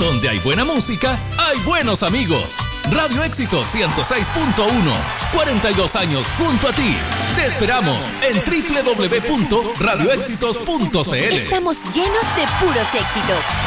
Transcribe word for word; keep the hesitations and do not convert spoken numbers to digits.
Donde hay buena música, hay buenos amigos. Radio Éxitos ciento seis punto uno. cuarenta y dos años junto a ti. Te esperamos en doble u doble u doble u punto radio éxitos punto c l. Estamos llenos de puros éxitos.